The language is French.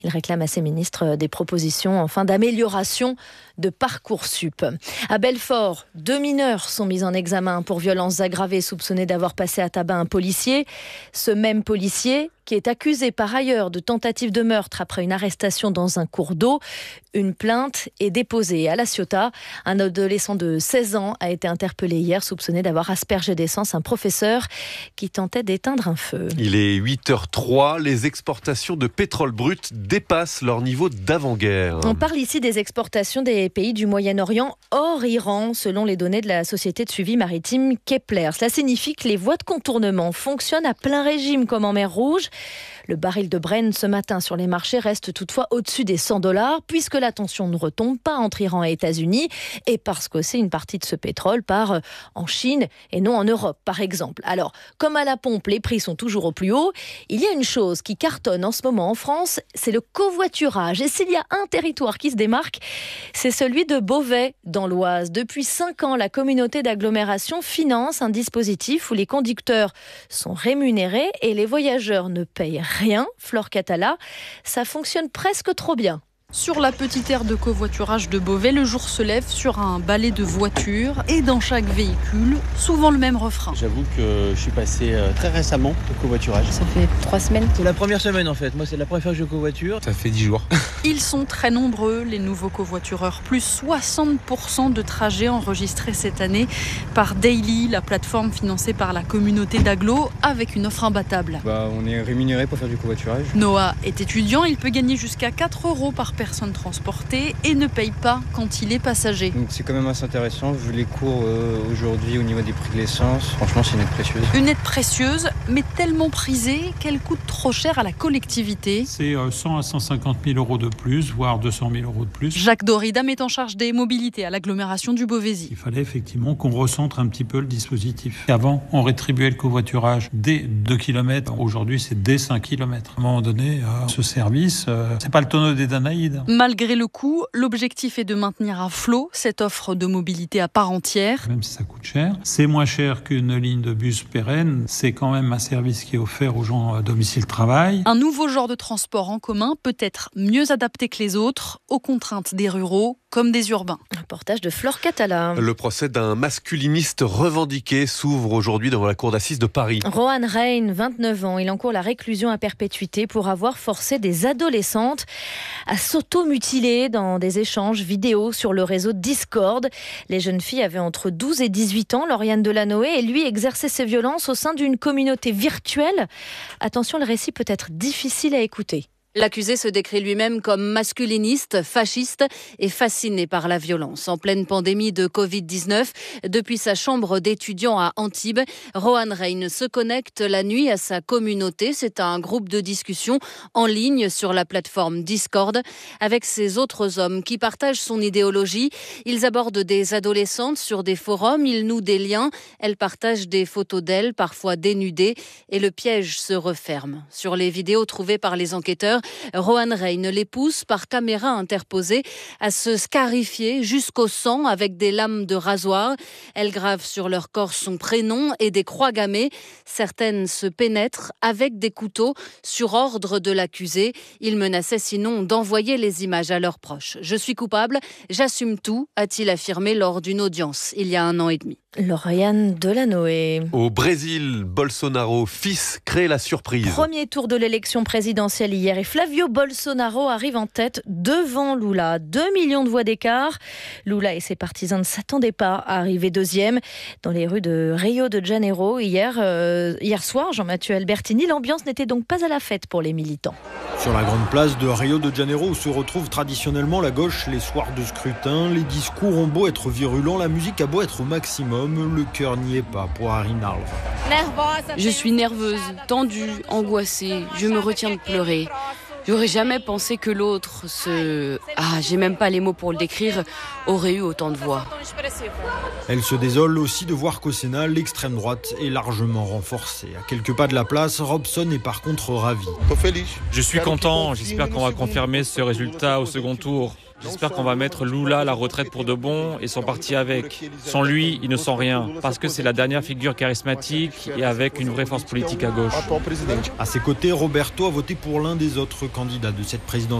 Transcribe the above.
Il réclame à ses ministres des propositions d'amélioration de Parcoursup. À Belfort, 2 mineurs sont mis en examen pour violences aggravées soupçonnés d'avoir passé à tabac un policier. Ce même policier qui est accusé par ailleurs de tentative de meurtre après une arrestation dans un cours d'eau. Une plainte est déposée à La Ciotat. Un adolescent de 16 ans a été interpellé hier, soupçonné d'avoir aspergé d'essence un professeur qui tentait d'éteindre un feu. Il est 8h03. Les exportations de pétrole brut dépassent leur niveau d'avant-guerre. On parle ici des exportations des pays du Moyen-Orient hors Iran, selon les données de la société de suivi maritime Kepler. Cela signifie que les voies de contournement fonctionnent à plein régime comme en mer Rouge. Le baril de Brent ce matin sur les marchés reste toutefois au-dessus des $100 puisque la tension ne retombe pas entre Iran et États-Unis et parce qu'aussi une partie de ce pétrole part en Chine et non en Europe par exemple. Alors, comme à la pompe, les prix sont toujours au plus haut, il y a une chose qui cartonne en ce moment en France, c'est le covoiturage. Et s'il y a un territoire qui se démarque, c'est celui de Beauvais dans l'Oise. Depuis 5 ans, la communauté d'agglomération finance un dispositif où les conducteurs sont rémunérés et les voyageurs ne payent rien. Flore Catala, ça fonctionne presque trop bien. Sur la petite aire de covoiturage de Beauvais, le jour se lève sur un balai de voitures et dans chaque véhicule, souvent le même refrain. J'avoue que je suis passé très récemment au covoiturage. Ça fait 3 semaines. C'est la première semaine en fait. Moi, c'est la première fois que je covoiture. Ça fait 10 jours. Ils sont très nombreux, les nouveaux covoitureurs. Plus 60% de trajets enregistrés cette année par Daily, la plateforme financée par la communauté d'agglo, avec une offre imbattable. On est rémunéré pour faire du covoiturage. Noah est étudiant, il peut gagner jusqu'à 4 € par personne transportée et ne paye pas quand il est passager. Donc c'est quand même assez intéressant vu les cours aujourd'hui au niveau des prix de l'essence. Franchement, c'est une aide précieuse. Une aide précieuse, mais tellement prisée qu'elle coûte trop cher à la collectivité. C'est 100 à 150 000 € de plus, voire 200 000 € de plus. Jacques Doridam est en charge des mobilités à l'agglomération du Beauvaisis. Il fallait effectivement qu'on recentre un petit peu le dispositif. Avant, on rétribuait le covoiturage dès 2 km. Aujourd'hui, c'est dès 5 km. À un moment donné, ce service, c'est pas le tonneau des Danaïdes. Malgré le coût, l'objectif est de maintenir à flot cette offre de mobilité à part entière. Même si ça coûte cher, c'est moins cher qu'une ligne de bus pérenne. C'est quand même un service qui est offert aux gens à domicile-travail. Un nouveau genre de transport en commun peut être mieux adapté que les autres aux contraintes des ruraux comme des urbains. Reportage de Flore Catala. Le procès d'un masculiniste revendiqué s'ouvre aujourd'hui devant la cour d'assises de Paris. Rohan Rein, 29 ans, il encourt la réclusion à perpétuité pour avoir forcé des adolescentes à s'auto-mutiler dans des échanges vidéo sur le réseau Discord. Les jeunes filles avaient entre 12 et 18 ans. Lauriane Delanoë et lui exerçaient ces violences au sein d'une communauté virtuelle. Attention, le récit peut être difficile à écouter. L'accusé se décrit lui-même comme masculiniste, fasciste et fasciné par la violence. En pleine pandémie de Covid-19, depuis sa chambre d'étudiant à Antibes, Rohan Rein se connecte la nuit à sa communauté. C'est un groupe de discussion en ligne sur la plateforme Discord avec ses autres hommes qui partagent son idéologie. Ils abordent des adolescentes sur des forums, ils nouent des liens, elles partagent des photos d'elles, parfois dénudées, et le piège se referme. Sur les vidéos trouvées par les enquêteurs, Rohan Rein les pousse par caméra interposée à se scarifier jusqu'au sang avec des lames de rasoir. Elle grave sur leur corps son prénom et des croix gammées. Certaines se pénètrent avec des couteaux sur ordre de l'accusé. Il menaçait sinon d'envoyer les images à leurs proches. « Je suis coupable, j'assume tout », a-t-il affirmé lors d'une audience il y a 1 an et demi. Lauriane Delanoë. Au Brésil, Bolsonaro, fils, crée la surprise. Premier tour de l'élection présidentielle hier et Flavio Bolsonaro arrive en tête devant Lula. 2 millions de voix d'écart. Lula et ses partisans ne s'attendaient pas à arriver deuxième. Dans les rues de Rio de Janeiro, hier soir, Jean-Mathieu Albertini, l'ambiance n'était donc pas à la fête pour les militants. Sur la grande place de Rio de Janeiro où se retrouve traditionnellement la gauche les soirs de scrutin, les discours ont beau être virulents, la musique a beau être au maximum, le cœur n'y est pas pour Harine Alva. Je suis nerveuse, tendue, angoissée, je me retiens de pleurer. J'aurais jamais pensé que l'autre, j'ai même pas les mots pour le décrire, aurait eu autant de voix. Elle se désole aussi de voir qu'au Sénat, l'extrême droite est largement renforcée. À quelques pas de la place, Robson est par contre ravi. Je suis content, j'espère qu'on va confirmer ce résultat au second tour. J'espère qu'on va mettre Lula à la retraite pour de bon et son parti avec. Sans lui, ils ne sont rien, parce que c'est la dernière figure charismatique et avec une vraie force politique à gauche. À ses côtés, Roberto a voté pour l'un des autres candidats de cette présidentielle.